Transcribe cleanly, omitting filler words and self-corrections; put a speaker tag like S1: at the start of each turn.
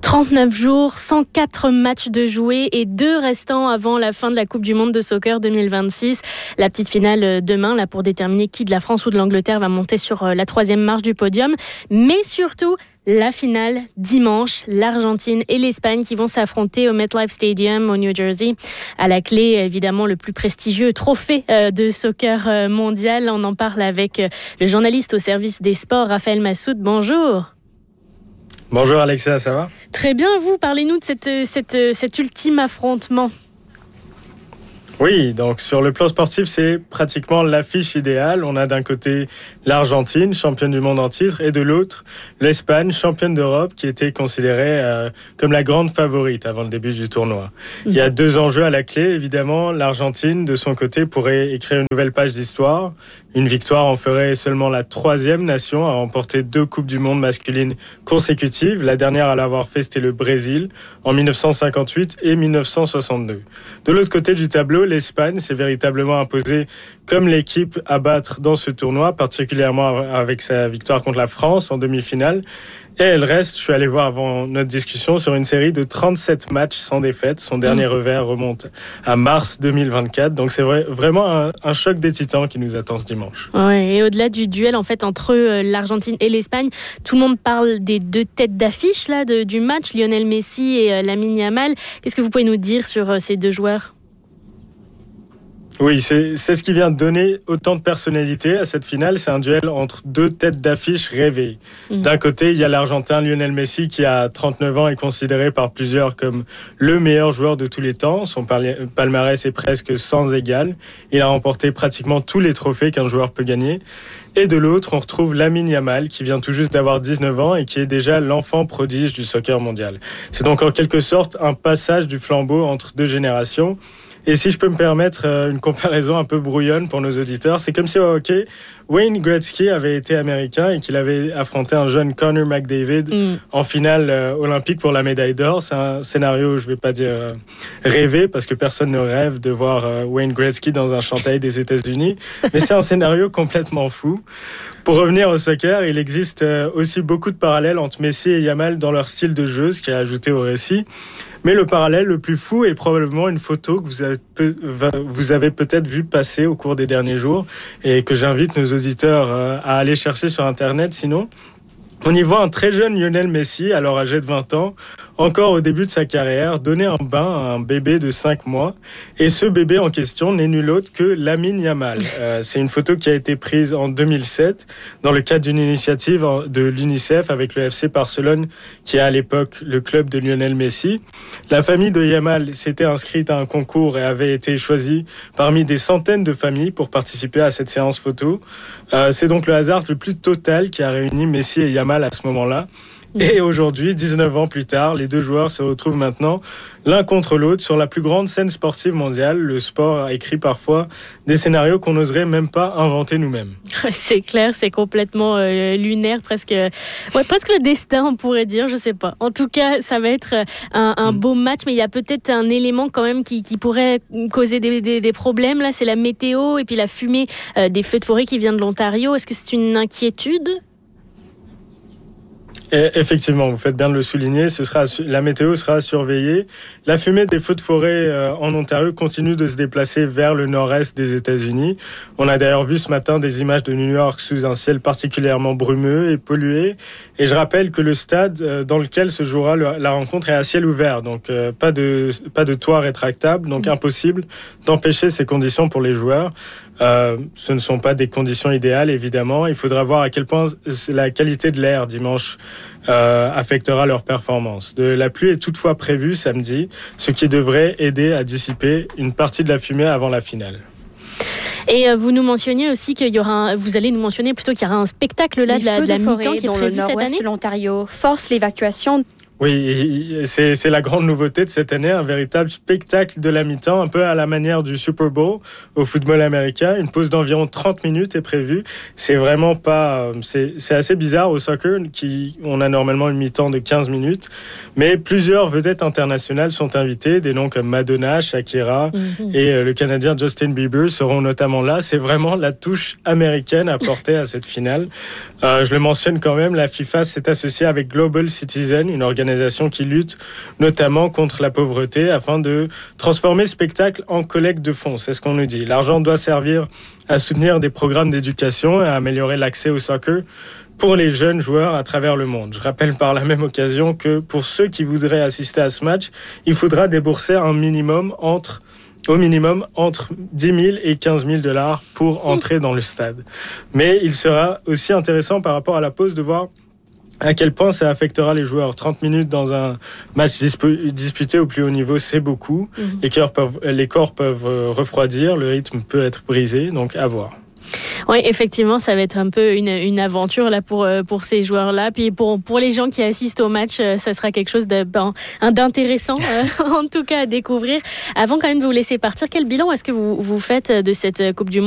S1: 39 jours, 104 matchs de jouer et 2 restants avant la fin de la Coupe du Monde de soccer 2026. La petite finale demain là, pour déterminer qui de la France ou de l'Angleterre va monter sur la 3e marche du podium. Mais surtout, la finale dimanche, l'Argentine et l'Espagne qui vont s'affronter au MetLife Stadium au New Jersey. À la clé, évidemment, le plus prestigieux trophée de soccer mondial. On en parle avec le journaliste au service des sports, Raphaël Massoud. Bonjour.
S2: Bonjour Alexa, ça va ?
S1: Très bien, vous, parlez-nous de cet ultime affrontement.
S2: Oui, donc sur le plan sportif, c'est pratiquement l'affiche idéale. On a d'un côté l'Argentine, championne du monde en titre, et de l'autre, l'Espagne, championne d'Europe, qui était considérée comme la grande favorite avant le début du tournoi. Il y a 2 enjeux à la clé, évidemment. L'Argentine, de son côté, pourrait écrire une nouvelle page d'histoire. Une victoire en ferait seulement la 3e nation à remporter 2 Coupes du Monde masculines consécutives. La dernière à l'avoir fait, c'était le Brésil, en 1958 et 1962. De l'autre côté du tableau, l'Espagne s'est véritablement imposée comme l'équipe à battre dans ce tournoi, particulièrement avec sa victoire contre la France en demi-finale. Et elle reste, je suis allé voir avant notre discussion, sur une série de 37 matchs sans défaite. Son dernier revers remonte à mars 2024. Donc c'est vraiment un choc des titans qui nous attend ce dimanche.
S1: Ouais, et au-delà du duel en fait entre l'Argentine et l'Espagne, tout le monde parle des 2 têtes d'affiche là, du match, Lionel Messi et Lamine Yamal. Qu'est-ce que vous pouvez nous dire sur ces 2 joueurs ?
S2: Oui, c'est ce qui vient de donner autant de personnalité à cette finale. C'est un duel entre 2 têtes d'affiche rêvées. D'un côté, il y a l'Argentin Lionel Messi qui a 39 ans et considéré par plusieurs comme le meilleur joueur de tous les temps. Son palmarès est presque sans égal. Il a remporté pratiquement tous les trophées qu'un joueur peut gagner. Et de l'autre, on retrouve Lamine Yamal qui vient tout juste d'avoir 19 ans et qui est déjà l'enfant prodige du soccer mondial. C'est donc en quelque sorte un passage du flambeau entre 2 générations. Et si je peux me permettre une comparaison un peu brouillonne pour nos auditeurs, c'est comme si au hockey, Wayne Gretzky avait été américain et qu'il avait affronté un jeune Connor McDavid en finale olympique pour la médaille d'or. C'est un scénario, je ne vais pas dire rêvé, parce que personne ne rêve de voir Wayne Gretzky dans un chandail des États-Unis, mais c'est un scénario complètement fou. Pour revenir au soccer, il existe aussi beaucoup de parallèles entre Messi et Yamal dans leur style de jeu, ce qui est ajouté au récit. Mais le parallèle le plus fou est probablement une photo que vous avez peut-être vu passer au cours des derniers jours et que j'invite nos auditeurs à aller chercher sur Internet sinon. On y voit un très jeune Lionel Messi, alors âgé de 20 ans, encore au début de sa carrière, donner un bain à un bébé de 5 mois. Et ce bébé en question n'est nul autre que Lamine Yamal. C'est une photo qui a été prise en 2007 dans le cadre d'une initiative de l'UNICEF avec le FC Barcelone, qui est à l'époque le club de Lionel Messi. La famille de Yamal s'était inscrite à un concours et avait été choisie parmi des centaines de familles pour participer à cette séance photo. C'est donc le hasard le plus total qui a réuni Messi et Yamal à ce moment-là. Et aujourd'hui, 19 ans plus tard, les 2 joueurs se retrouvent maintenant l'un contre l'autre sur la plus grande scène sportive mondiale. Le sport a écrit parfois des scénarios qu'on n'oserait même pas inventer nous-mêmes.
S1: C'est clair, c'est complètement lunaire, presque le destin, on pourrait dire, je sais pas. En tout cas, ça va être un beau match, mais il y a peut-être un élément quand même qui pourrait causer des problèmes. Là, c'est la météo et puis la fumée des feux de forêt qui vient de l'Ontario. Est-ce que c'est une inquiétude ?
S2: Et effectivement, vous faites bien de le souligner, la météo sera surveillée. La fumée des feux de forêt en Ontario continue de se déplacer vers le nord-est des États-Unis. On a d'ailleurs vu ce matin des images de New York sous un ciel particulièrement brumeux et pollué. Et je rappelle que le stade dans lequel se jouera la rencontre est à ciel ouvert, donc pas de toit rétractable, donc impossible d'empêcher ces conditions pour les joueurs. Ce ne sont pas des conditions idéales, évidemment. Il faudra voir à quel point la qualité de l'air dimanche affectera leur performance. De la pluie est toutefois prévue samedi, ce qui devrait aider à dissiper une partie de la fumée avant la finale.
S1: Et vous nous mentionniez aussi qu'il y aura vous allez nous mentionner plutôt qu'il y aura un spectacle là de la mi-temps qui est prévu cette année.
S3: Dans le nord-ouest de l'Ontario force l'évacuation.
S2: Oui, c'est la grande nouveauté de cette année, un véritable spectacle de la mi-temps, un peu à la manière du Super Bowl au football américain. Une pause d'environ 30 minutes est prévue. C'est vraiment pas... C'est assez bizarre au soccer, on a normalement une mi-temps de 15 minutes, mais plusieurs vedettes internationales sont invitées, des noms comme Madonna, Shakira et le Canadien Justin Bieber seront notamment là. C'est vraiment la touche américaine apportée à cette finale. Je le mentionne quand même, la FIFA s'est associée avec Global Citizen, une organisation organisations qui luttent notamment contre la pauvreté afin de transformer ce spectacle en collecte de fonds. C'est ce qu'on nous dit. L'argent doit servir à soutenir des programmes d'éducation et à améliorer l'accès au soccer pour les jeunes joueurs à travers le monde. Je rappelle par la même occasion que pour ceux qui voudraient assister à ce match, il faudra débourser au minimum entre 10 000 et 15 000 $ pour entrer dans le stade. Mais il sera aussi intéressant par rapport à la pause de voir à quel point ça affectera les joueurs. 30 minutes dans un match disputé au plus haut niveau, c'est beaucoup. Les corps peuvent refroidir, le rythme peut être brisé, donc à voir.
S1: Oui, effectivement, ça va être un peu une aventure là pour ces joueurs-là. Puis pour les gens qui assistent au match, ça sera quelque chose d'intéressant, en tout cas à découvrir. Avant quand même de vous laisser partir, quel bilan est-ce que vous faites de cette Coupe du Monde ?